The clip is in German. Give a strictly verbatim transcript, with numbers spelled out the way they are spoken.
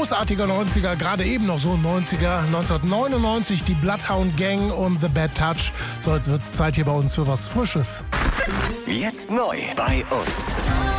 großartiger neunziger, gerade eben noch so ein neunziger. neunzehnhundertneunundneunzig die Bloodhound Gang und The Bad Touch. So, jetzt wird's Zeit hier bei uns für was Frisches. Jetzt neu bei uns.